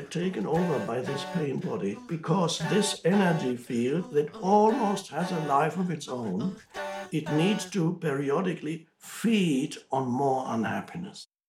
get taken over by this pain body because this energy field that almost has a life of its own, it needs to periodically feed on more unhappiness.